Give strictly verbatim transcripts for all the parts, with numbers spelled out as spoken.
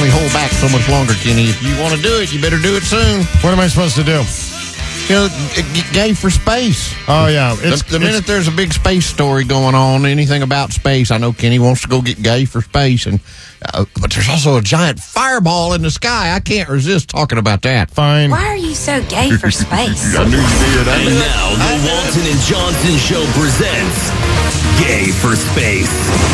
we hold back so much longer, Kenny. If you want to do it, you better do it soon. What am I supposed to do? You know, get gay for space. Oh, yeah. It's, the the minute it's, there's a big space story going on, anything about space, I know Kenny wants to go get gay for space. and uh, But there's also a giant fireball in the sky. I can't resist talking about that. Fine. Why are you so gay for space? I knew you did. I And knew now, it. the Walton and Johnson Show presents Gay for Space.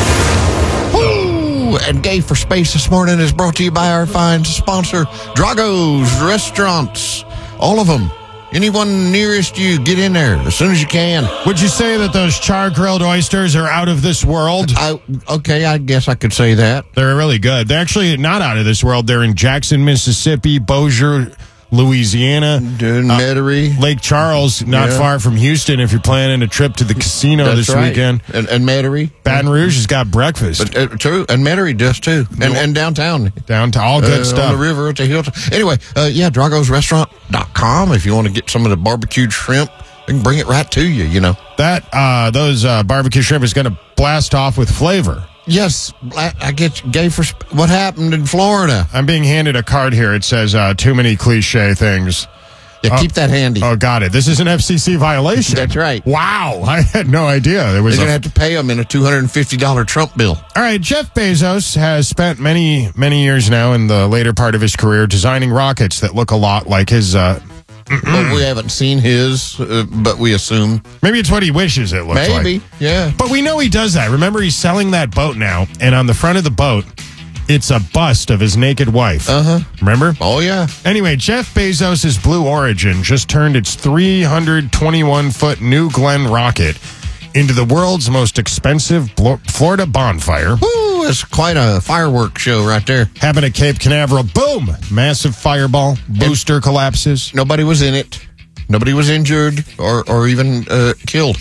Woo! And Gay for Space this morning is brought to you by our fine sponsor, Drago's Restaurants. All of them. Anyone nearest you, get in there as soon as you can. Would you say that those char-grilled oysters are out of this world? I, okay, I guess I could say that. They're really good. They're actually not out of this world. They're in Jackson, Mississippi, Bossier, Louisiana, Dude, uh, Metairie. Lake Charles, not Yeah. far from Houston if you're planning a trip to the casino That's this right. weekend. And, and Metairie. Baton Rouge has got breakfast. But, uh, true. And Metairie does too. And, and downtown. Down to all good uh, stuff. On the river at the Hilton. Anyway, uh, yeah, Dragos Restaurant dot com if you want to get some of the barbecued shrimp. They can bring it right to you, you know. That, uh, those uh, barbecue shrimp is going to blast off with flavor. Yes, I, I get gay for sp- what happened in Florida. I'm being handed a card here. It says uh, too many cliche things. Yeah, Oh. keep that handy. Oh, got it. This is an F C C violation. That's right. Wow. I had no idea. There was They're a... going to have to pay them in a two hundred fifty dollars Trump bill. All right, Jeff Bezos has spent many, many years now in the later part of his career designing rockets that look a lot like his... Uh, Well, we haven't seen his, uh, but we assume. maybe it's what he wishes it looks like. Maybe, yeah. But we know he does that. Remember, he's selling that boat now, and on the front of the boat, it's a bust of his naked wife. Uh-huh. Remember? Oh, yeah. Anyway, Jeff Bezos' Blue Origin just turned its three hundred twenty-one foot New Glenn rocket into the world's most expensive Blo- Florida bonfire. Woo, it's quite a fireworks show right there. Happened at Cape Canaveral. Boom! Massive fireball. Booster collapses. Nobody was in it. Nobody was injured or, or even uh, killed.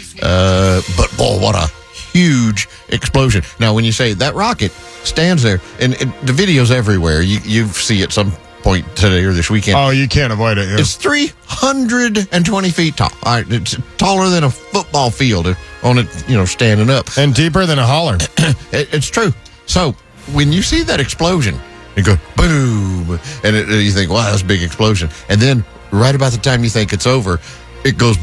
Uh, but, boy, what a huge explosion. Now, when you say that rocket stands there, and it, the video's everywhere. You you see it some point today or this weekend. Oh, you can't avoid it. Yeah. It's three hundred twenty feet tall. All right, it's taller than a football field on it, you know, standing up. And deeper than a holler. It, it's true. So when you see that explosion, you go boom, and it, you think, wow, that's a big explosion. And then right about the time you think it's over, it goes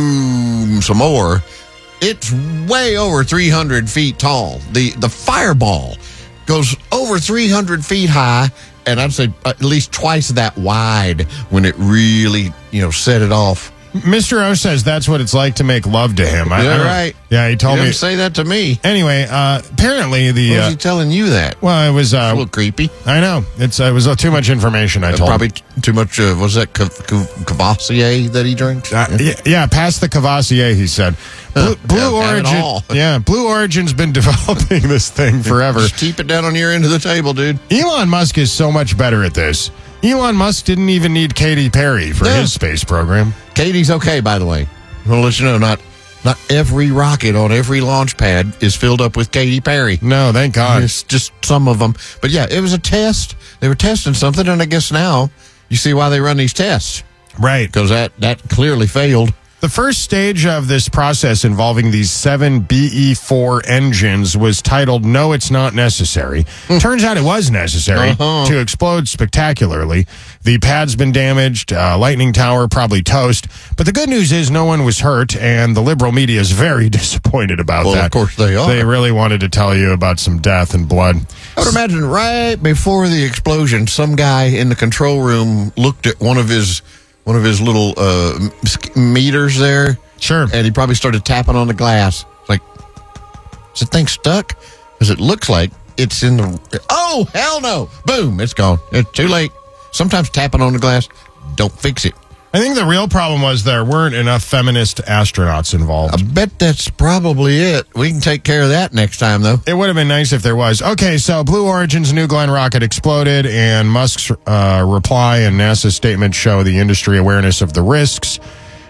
boom some more. It's way over three hundred feet tall. The the fireball goes over three hundred feet high, and I'd say at least twice that wide when it really, you know, set it off. Mister O says that's what it's like to make love to him. I, Yeah, I don't- right. Yeah, he told He me. didn't say that to me. Anyway, uh, apparently the. Why was Uh, he telling you that? well, it was. A Uh, little creepy. I know. It's uh, it was uh, too much information. I told Probably him. t- too much. Uh, was that Cav- Cav- Cavassier that he drinks? Uh, yeah, yeah, past the Cavassier, he said. Blue, Blue Yeah, have it Origin. all. Yeah, Blue Origin's been developing this thing forever. Just keep it down on your end of the table, dude. Elon Musk is so much better at this. Elon Musk didn't even need Katy Perry for No. his space program. Katie's okay, by the way. I'll let you know, not not every rocket on every launch pad is filled up with Katy Perry. No, thank God. It's just some of them. But yeah, it was a test. They were testing something, and I guess now you see why they run these tests. Right. Because that, that clearly failed. The first stage of this process involving these seven B E four engines was titled No, It's Not Necessary. Turns out it was necessary Uh-huh. to explode spectacularly. The pad's been damaged, uh, lightning tower probably toast. But the good news is no one was hurt, and the liberal media is very disappointed about Well, that. of course they are. They really wanted to tell you about some death and blood. I would imagine right before the explosion, some guy in the control room looked at one of his one of his little uh, m- meters there, Sure. and he probably started tapping on the glass. It's like, is the thing stuck? Because it looks like it's in the. Oh hell no! Boom! It's gone. It's too late. Sometimes tapping on the glass don't fix it. I think the real problem was there weren't enough feminist astronauts involved. I bet that's probably it. We can take care of that next time, though. It would have been nice if there was. Okay, so Blue Origin's New Glenn rocket exploded, and Musk's uh, reply and NASA's statement show the industry awareness of the risks.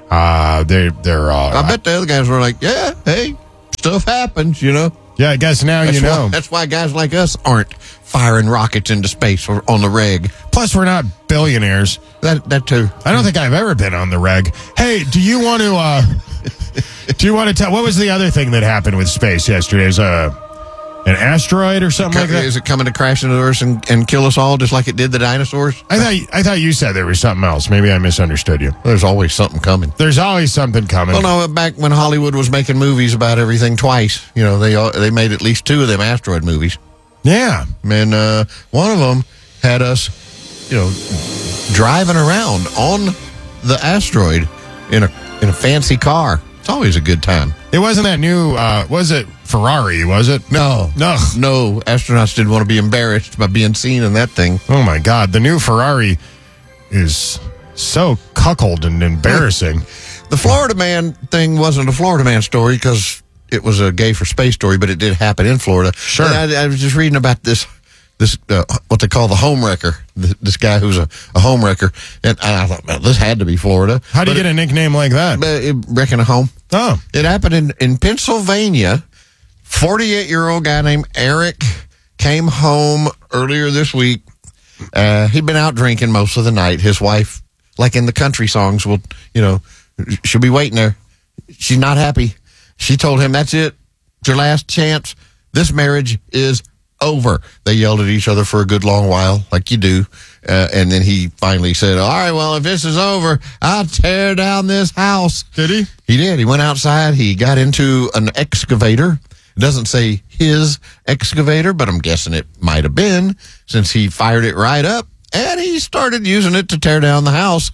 Uh, they, they're. Uh, I bet the other guys were like, "Yeah, hey, stuff happens," you know. Yeah, I guess now That's you know. Why, that's why guys like us aren't firing rockets into space or on the reg. Plus, we're not billionaires. That that too. I don't think I've ever been on the reg. Hey, do you want to? Uh, do you want to tell? What was the other thing that happened with space yesterday? It was, uh, An asteroid or something like that? Is it coming to crash into Earth and, and kill us all just like it did the dinosaurs? I thought I thought you said there was something else. Maybe I misunderstood you. There's always something coming. There's always something coming. Well, no, back when Hollywood was making movies about everything twice, you know, they all- they made at least two of them asteroid movies. Yeah. And uh, one of them had us, you know, driving around on the asteroid in a in a fancy car. It's always a good time. It wasn't that new, uh, was it Ferrari, was it? No, No. no. Astronauts didn't want to be embarrassed by being seen in that thing. Oh, my God. The new Ferrari is so cuckold and embarrassing. The Florida Man thing wasn't a Florida Man story because it was a gay for space story, but it did happen in Florida. Sure. And I, I was just reading about this, this uh, what they call the home wrecker. Th- This guy who's a, a home wrecker, and I thought, well, this had to be Florida. How do you But get a nickname like that? it, it, wrecking a home? Oh. It happened in, in Pennsylvania. forty-eight-year-old guy named Eric came home earlier this week. Uh, he'd been out drinking most of the night. His wife, like in the country songs, will, you know, she'll be waiting there. She's not happy. She told him, that's it. It's your last chance. This marriage is over. They yelled at each other for a good long while, like you do. Uh, and then he finally said, all right, well, if this is over, I'll tear down this house. Did he? He did. He went outside. He got into an excavator. It doesn't say his excavator, but I'm guessing it might have been since he fired it right up. And he started using it to tear down the house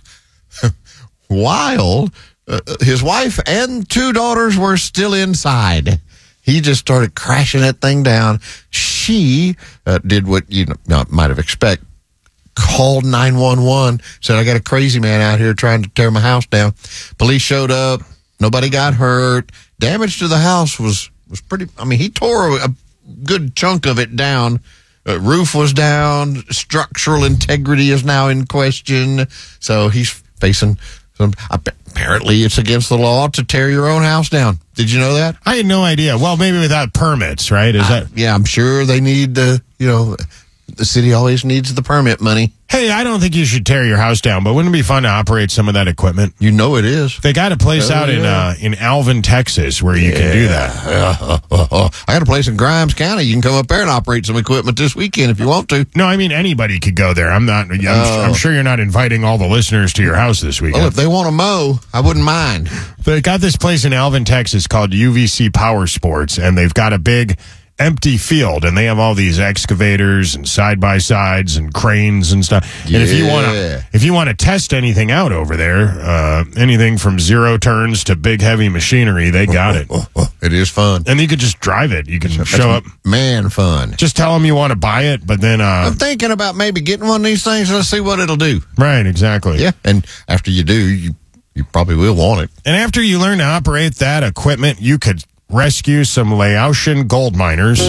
while uh, his wife and two daughters were still inside. He just started crashing that thing down. She uh, did what you know, might have expected. Called nine one one, said, I got a crazy man out here trying to tear my house down. Police showed up. Nobody got hurt. Damage to the house was, was pretty, I mean, he tore a good chunk of it down. Uh, roof was down. Structural integrity is now in question. So he's facing some, apparently it's against the law to tear your own house down. Did you know that? I had no idea. Well, maybe without permits, right? Is I- that? yeah, I'm sure they need the, you know, the city always needs the permit money. Hey, I don't think you should tear your house down, but wouldn't it be fun to operate some of that equipment? You know it is. They got a place Oh, out in yeah. uh, in Alvin, Texas, where you can do that. Uh, uh, uh, I got a place in Grimes County. You can come up there and operate some equipment this weekend if you want to. No, I mean anybody could go there. I'm not. I'm, Oh. I'm sure you're not inviting all the listeners to your house this weekend. Well, if they want to mow, I wouldn't mind. They got this place in Alvin, Texas called U V C Power Sports, and they've got a big empty field, and they have all these excavators and side by sides and cranes and stuff. And if you want Yeah. to, if you want to test anything out over there, uh, anything from zero turns to big heavy machinery, they got it. Oh, oh, it is fun. And you could just drive it. You can show up, Man, fun. just tell them you want to buy it, but then, uh, I'm thinking about maybe getting one of these things. Let's see what it'll do. right, exactly. Yeah, and after you do, you you probably will want it. And after you learn to operate that equipment, you could rescue some Laotian gold miners.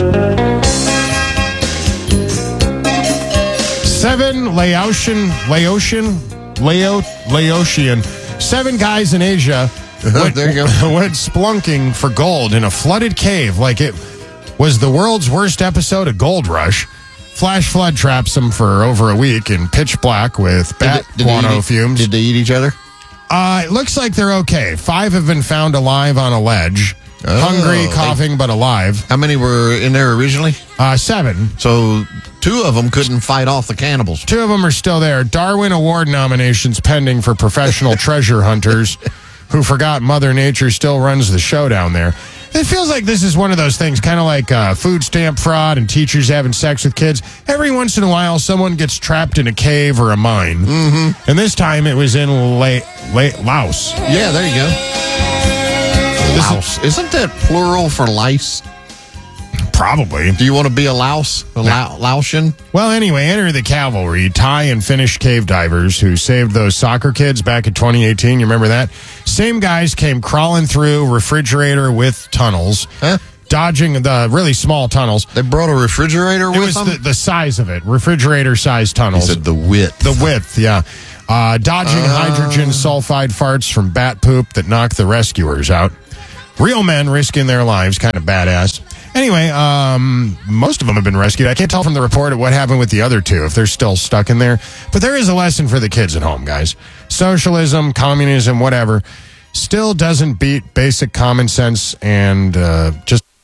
Seven Laotian, Laotian, Lao, Laotian, seven guys in Asia went, There you go. went splunking for gold in a flooded cave like it was the world's worst episode of Gold Rush. Flash flood traps them for over a week in pitch black with bat Did they- did they guano eat- fumes. Did they eat each other? Uh, it looks like they're okay. Five have been found alive on a ledge. Oh, Hungry, they- coughing, but alive. How many were in there originally? Uh, seven. So two of them couldn't fight off the cannibals. Two of them are still there. Darwin Award nominations pending for professional treasure hunters who forgot Mother Nature still runs the show down there. It feels like this is one of those things, kind of like uh, food stamp fraud and teachers having sex with kids. Every once in a while, someone gets trapped in a cave or a mine. Mm-hmm. And this time it was in La- La- Laos. Yeah, there you go. Louse. Isn't that plural for lice? Probably. Do you want to be a louse? A Lao- Laotian? Well, anyway, enter the cavalry, Thai and Finnish cave divers who saved those soccer kids back in twenty eighteen. You remember that? Same guys came crawling through refrigerator with tunnels, Huh? dodging the really small tunnels. They brought a refrigerator It with was them? the, the size of it, refrigerator-sized He tunnels. said the width. The width, yeah. Uh, dodging hydrogen sulfide farts from bat poop that knocked the rescuers out. Real men risking their lives, kind of badass. Anyway, um, most of them have been rescued. I can't tell from the report what happened with the other two, if they're still stuck in there. But there is a lesson for the kids at home, guys. Socialism, communism, whatever, still doesn't beat basic common sense and uh, just